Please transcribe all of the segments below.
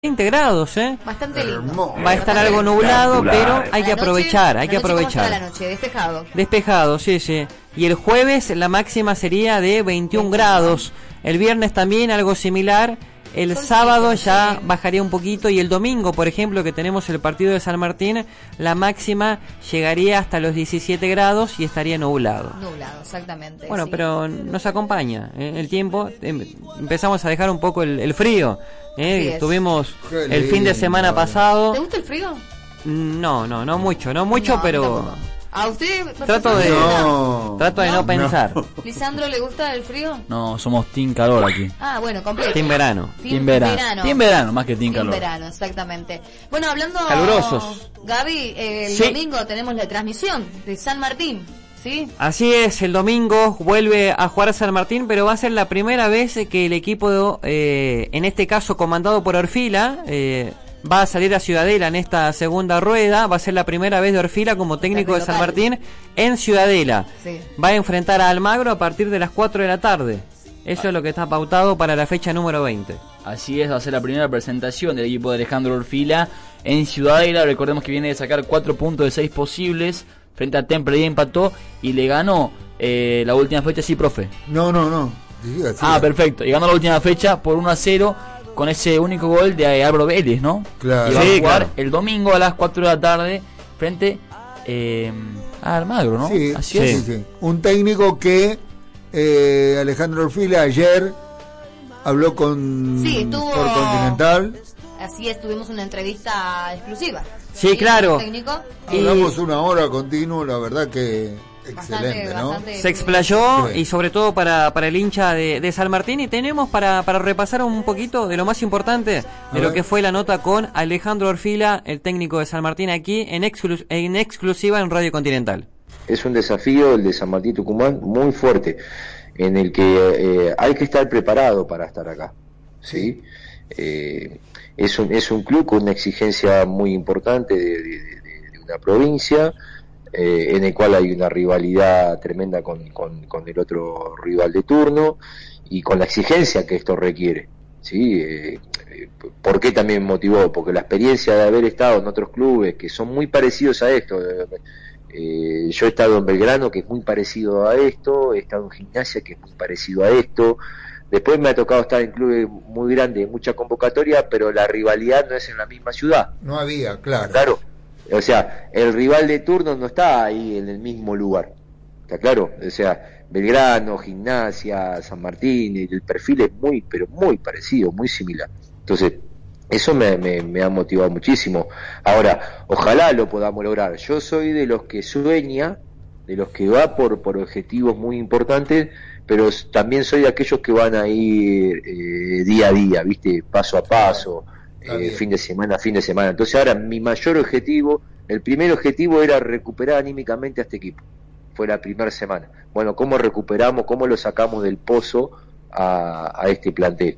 20 grados, Bastante lindo. Va a estar algo nublado, pero hay que aprovechar, hay que aprovechar. La noche, despejado. Despejado, sí, sí. Y el jueves la máxima sería de 21 grados. El viernes también algo similar. El sábado ya bajaría un poquito, y el domingo, por ejemplo, que tenemos el partido de San Martín, la máxima llegaría hasta los 17 grados y estaría nublado. Nublado, exactamente. Bueno, sí. Pero nos acompaña el tiempo. Empezamos a dejar un poco el frío. Tuvimos el fin de semana pasado. ¿Te gusta el frío? No mucho, pero... ¿A usted? Trato de no pensar. ¿Lisandro le gusta el frío? No, somos team calor aquí. Ah, bueno, completo. Team verano. Team verano, más que team calor. Team verano, exactamente. Bueno, hablando... Calurosos. Gaby, el domingo tenemos la transmisión de San Martín, ¿sí? Así es, el domingo vuelve a jugar San Martín, pero va a ser la primera vez que el equipo, en este caso comandado por Orfila, va a salir a Ciudadela en esta segunda rueda. Va a ser la primera vez de Orfila como técnico de San Martín en Ciudadela. Sí. Va a enfrentar a Almagro a partir de las 4 de la tarde. Eso es lo que está pautado para la fecha número 20. Así es, va a ser la primera presentación del equipo de Alejandro Orfila en Ciudadela. Recordemos que viene de sacar 4 puntos de 6 posibles frente a Temple, y empató y le ganó la última fecha. Sí, profe. No. Perfecto. Y ganó la última fecha por 1-0 con ese único gol de Álvaro Vélez, ¿no? Claro. Y va a jugar el domingo a las 4 de la tarde frente a Almagro, ¿no? Sí, así es. Sí. Un técnico que Alejandro Orfila ayer habló con por Continental. Así es, tuvimos una entrevista exclusiva. Sí, claro. Hablamos una hora continuo, la verdad que excelente, ¿no? Bastante Se explayó, y sobre todo para el hincha de San Martín, y tenemos para repasar un poquito de lo más importante de lo que fue la nota con Alejandro Orfila, el técnico de San Martín, aquí en exclusiva en Radio Continental. Es un desafío el de San Martín Tucumán muy fuerte, en el que hay que estar preparado para estar acá, ¿sí? Es un club con una exigencia muy importante de una provincia, en el cual hay una rivalidad tremenda con el otro rival de turno, y con la exigencia que esto requiere, ¿sí? ¿Por qué también motivó? Porque la experiencia de haber estado en otros clubes que son muy parecidos a esto, yo he estado en Belgrano, que es muy parecido a esto, he estado en Gimnasia, que es muy parecido a esto, después me ha tocado estar en clubes muy grandes, mucha convocatoria, pero la rivalidad no es en la misma ciudad. No había, claro. Claro. O sea, el rival de turno no está ahí en el mismo lugar, ¿está claro? O sea, Belgrano, Gimnasia, San Martín, el perfil es muy, pero muy parecido, muy similar. Entonces, eso me ha motivado muchísimo. Ahora, ojalá lo podamos lograr. Yo soy de los que sueña, de los que va por objetivos muy importantes, pero también soy de aquellos que van a ir día a día, ¿viste? Paso a paso. Fin de semana a fin de semana. Entonces ahora mi mayor objetivo, el primer objetivo era recuperar anímicamente a este equipo. Fue la primera semana. Bueno, ¿cómo recuperamos, cómo lo sacamos del pozo a este plantel?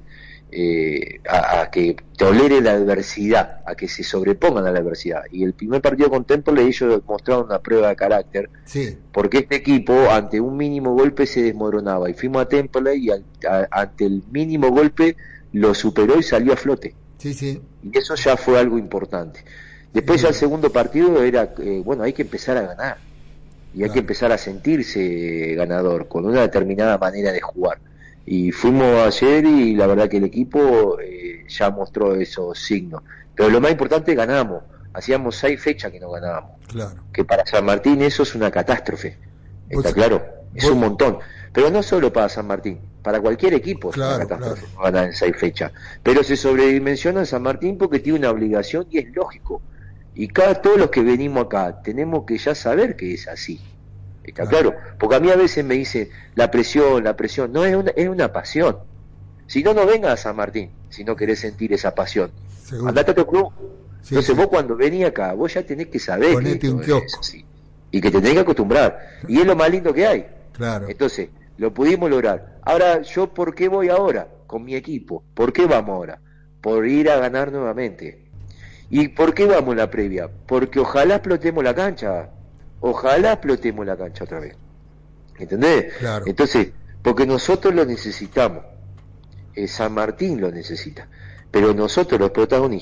A que tolere la adversidad, a que se sobrepongan a la adversidad. Y el primer partido con Temple ellos mostraron una prueba de carácter, porque este equipo ante un mínimo golpe se desmoronaba, y fuimos a Temple y ante el mínimo golpe lo superó y salió a flote. Sí. Y eso ya fue algo importante. Después ya el segundo partido era, hay que empezar a ganar. Y hay que empezar a sentirse ganador, con una determinada manera de jugar. Y fuimos ayer y la verdad que el equipo ya mostró esos signos. Pero lo más importante, ganamos. Hacíamos 6 fechas que no ganábamos. Claro. Que para San Martín eso es una catástrofe. ¿Está claro? Es un montón. Pero no solo para San Martín, para cualquier equipo es una catástrofe no ganar en 6 fechas. Pero se sobredimensiona en San Martín porque tiene una obligación, y es lógico. Y todos los que venimos acá tenemos que ya saber que es así. ¿Está claro? Porque a mí a veces me dicen la presión, no, es una pasión. Si no vengas a San Martín, si no querés sentir esa pasión. Seguro. Andate a tu club. Entonces vos cuando venís acá, vos ya tenés que saber que esto es así, y que te tenés que acostumbrar. Y es lo más lindo que hay. Claro. Entonces, lo pudimos lograr. Ahora, ¿yo por qué voy ahora con mi equipo? ¿Por qué vamos ahora? Por ir a ganar nuevamente. ¿Y por qué vamos en la previa? Porque ojalá explotemos la cancha. Ojalá explotemos la cancha otra vez. ¿Entendés? Claro. Entonces, porque nosotros lo necesitamos. San Martín lo necesita. pero nosotros los protagonistas